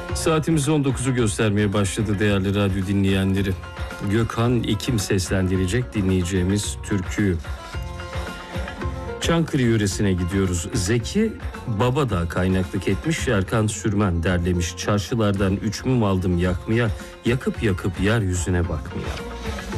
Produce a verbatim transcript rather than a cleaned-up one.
Saatimiz on dokuzu göstermeye başladı değerli radyo dinleyenleri. Gökhan Ekim seslendirecek dinleyeceğimiz türküyü. Çankırı yöresine gidiyoruz. Zeki Babadağ kaynaklık etmiş, Erkan Sürmen derlemiş. Çarşılardan üç mum aldım yakmaya, yakıp yakıp yeryüzüne bakmaya.